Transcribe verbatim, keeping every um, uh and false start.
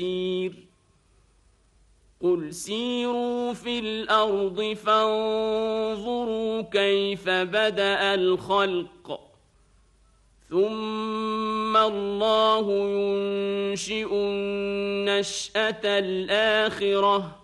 قل سيروا في الأرض فانظروا كيف بدأ الخلق ثم الله ينشئ النشأة الآخرة